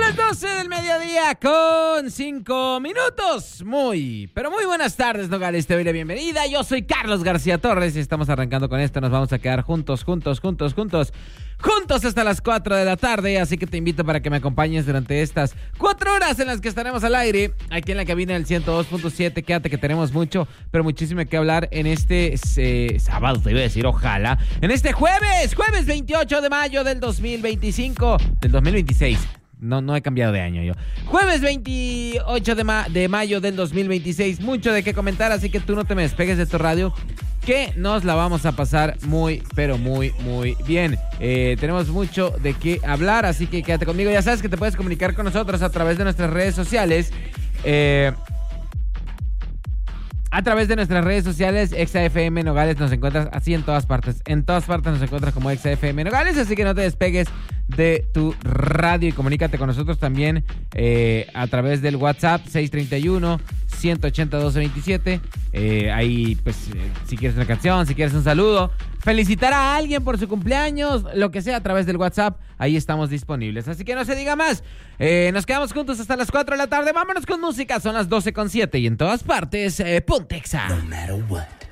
las 12 del mediodía con 5 minutos. Pero muy buenas tardes, Nogales. Te doy la bienvenida. Yo soy Carlos García Torres y estamos arrancando con esto. Nos vamos a quedar juntos hasta las 4 de la tarde. Así que te invito para que me acompañes durante estas 4 horas en las que estaremos al aire. Aquí en la cabina del 102.7. Quédate que tenemos mucho, pero muchísimo que hablar en este sábado, te iba a decir, ojalá. En este jueves 28 de mayo del 2025. Del 2026. No he cambiado de año yo. Jueves 28 de mayo del 2026. Mucho de qué comentar, así que tú no te me despegues de tu radio, que nos la vamos a pasar muy, pero muy, muy bien. Tenemos mucho de qué hablar, así que quédate conmigo. Ya sabes que te puedes comunicar con nosotros a través de nuestras redes sociales. A través de nuestras redes sociales, ExaFM Nogales, nos encuentras así en todas partes. En todas partes nos encuentras como ExaFM Nogales, así que no te despegues de tu radio y comunícate con nosotros también a través del WhatsApp 631-180-1227. Ahí, pues, si quieres una canción, si quieres un saludo, felicitar a alguien por su cumpleaños, lo que sea, a través del WhatsApp, ahí estamos disponibles. Así que no se diga más. Nos quedamos juntos hasta las 4 de la tarde. Vámonos con música. Son las 12:07 y en todas partes, Ponte Exa. No matter what.